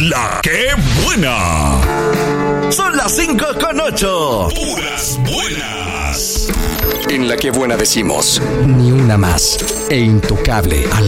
La que buena. Son las 5:08. Puras buenas. En La que buena decimos, ni una más. E intocable al